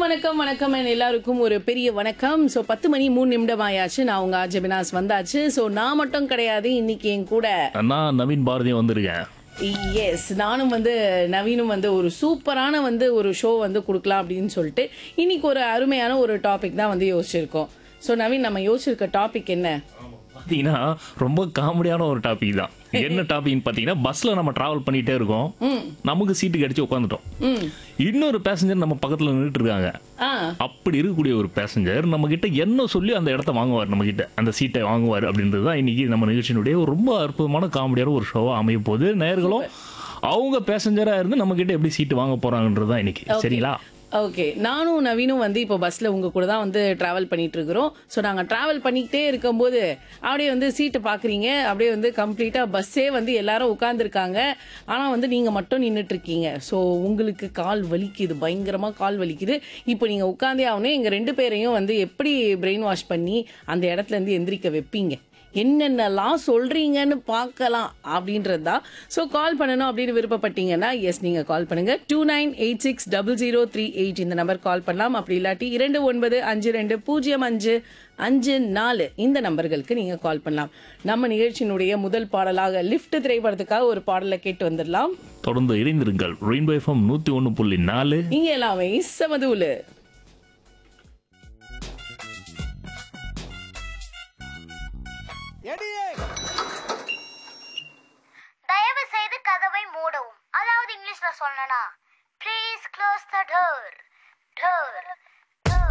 வணக்கம் வணக்கம் and எல்லாருக்கும் ஒரு பெரிய வணக்கம். ஸோ 10:03 ஆயாச்சு. நான் உங்க ஜெபினாஸ் வந்தாச்சு. ஸோ நான் மட்டும் கிடையாது, இன்னைக்கு என் கூட நான் நவீன் பாரதி வந்திருக்கேன். எஸ், நானும் நவீனும் ஒரு சூப்பரான ஒரு ஷோ கொடுக்கலாம் அப்படின்னு சொல்லிட்டு இன்னைக்கு ஒரு அருமையான ஒரு டாபிக் தான் யோசிச்சிருக்கோம். ஸோ நவீன், நம்ம யோசிச்சிருக்க டாபிக் என்ன பாத்தீங்கன்னா ரொம்ப காமெடியான ஒரு டாபிக் தான். என்ன டாபிக்னு பாத்தீங்கன்னா, பஸ்ல நம்ம டிராவல் பண்ணிட்டே இருக்கோம், நமக்கு சீட்டு கிடைச்சு உட்காந்துட்டோம், இன்னொரு பேசஞ்சர் நம்ம பக்கத்துல நின்றுட்டு இருக்காங்க. அப்படி இருக்கக்கூடிய ஒரு பேசஞ்சர் நம்ம கிட்ட என்ன சொல்லி அந்த இடத்த வாங்குவார், நம்ம கிட்ட அந்த சீட்டை வாங்குவார் அப்படின்றது தான் இன்னைக்கு நம்ம நிகழ்ச்சியினுடைய ஒரு ரொம்ப அற்புதமான காமெடியான ஒரு ஷோவா அமைய போகுது. நேயர்களும் அவங்க பேசஞ்சரா இருந்து நம்ம கிட்ட எப்படி சீட்டு வாங்க போறாங்கன்றது தான் இன்னைக்கு. சரிங்களா? ஓகே, நானும் நவீனும் இப்போ பஸ்ல உங்க கூட தான் டிராவல் பண்ணிட்டு இருக்கிறோம். ஸோ நாங்க டிராவல் பண்ணிக்கிட்டே இருக்கும்போது அப்படியே சீட்டு பாக்குறீங்க, அப்படியே கம்ப்ளீட்டா பஸ்ஸே எல்லாரும் உட்கார்ந்துருக்காங்க. ஆனா நீங்க மட்டும் நின்றுட்டு இருக்கீங்க. ஸோ உங்களுக்கு கால் வலிக்குது, பயங்கரமா கால் வலிக்குது. இப்போ நீங்க உட்காந்தே ஆகணும். எங்க ரெண்டு பேரையும் எப்படி பிரெயின் வாஷ் பண்ணி அந்த இடத்துல இருந்து எந்திரிக்க வைப்பீங்க, என்னென்னலாம் சொல்றீங்கன்னு பார்க்கலாம் அப்படின்றது தான். ஸோ கால் பண்ணணும் அப்படின்னு விருப்பப்பட்டீங்கன்னா எஸ், நீங்க கால் பண்ணுங்க. 2986000338 இந்த நம்பர் கால் பண்ணலாம். அப்படி இல்லாட்டி 2952050554 இந்த நம்பர்களுக்கு நீங்க கால் பண்ணலாம். நம்ம நிகழ்ச்சியினுடைய முதல் பாடலாக லிஃப்ட் திரைப்படத்துக்காக ஒரு பாடலை கேட்டு வந்துடலாம். தொடர்ந்து இணைந்திருங்கள். Rainbow FM 101.4. இங்க எல்லாமே சமதூலு. எடியே